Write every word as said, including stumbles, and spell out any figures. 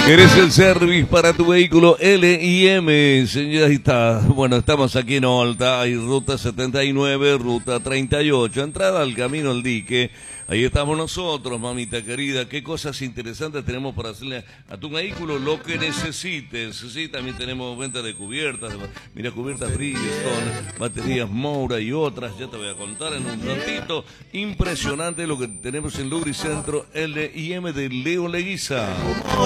¿Querés el service para tu vehículo? L I M, señora, ahí está. Bueno, estamos aquí en Olta, hay ruta setenta y nueve, ruta treinta y ocho, entrada al Camino al Dique. Ahí estamos nosotros, mamita querida. Qué cosas interesantes tenemos para hacerle a tu vehículo lo que necesites. Sí, también tenemos venta de cubiertas. Mira, cubiertas Bridgestone, baterías Moura y otras. Ya te voy a contar en un ratito. Impresionante lo que tenemos en Lubricentro L I M de Leo Leguiza.